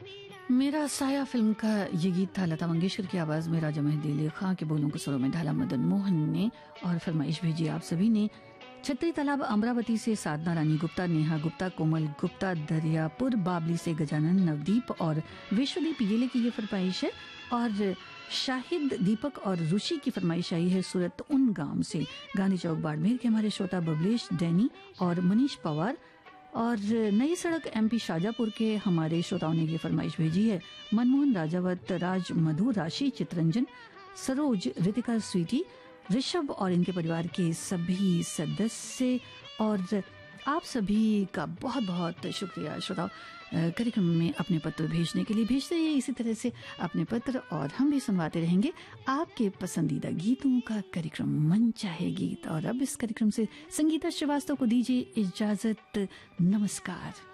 मेरा साया फिल्म का ये गीत था लता मंगेशकर की आवाज में राजा मेहदी अली खां के बोलों को सुरों में ढाला मदन मोहन ने। और फरमाइश भेजी आप सभी ने। छतरी तालाब अमरावती से साधना रानी गुप्ता, नेहा गुप्ता, कोमल गुप्ता, दरियापुर बाबली से गजानन, नवदीप और विश्वदीप येले की ये फरमाइश है। और शाहिद, दीपक और ऋषि की फरमाइश आई है सूरत उन गांव से। गांधी चौक बाड़मेर के हमारे श्रोता बबलेश, डैनी और मनीष पवार। और नई सड़क एमपी शाजापुर के हमारे श्रोताओं ने ये फरमाइश भेजी है। मनमोहन, राजावत, राज, मधु, राशि, चित्रंजन, सरोज, रितिका, स्वीटी, ऋषभ और इनके परिवार के सभी सदस्य। और आप सभी का बहुत बहुत शुक्रिया श्रोताओ, कार्यक्रम में अपने पत्र भेजने के लिए। भेजते रहिए इसी तरह से अपने पत्र और हम भी सुनवाते रहेंगे आपके पसंदीदा गीतों का कार्यक्रम मन चाहे गीत। और अब इस कार्यक्रम से संगीता श्रीवास्तव को दीजिए इजाजत। नमस्कार।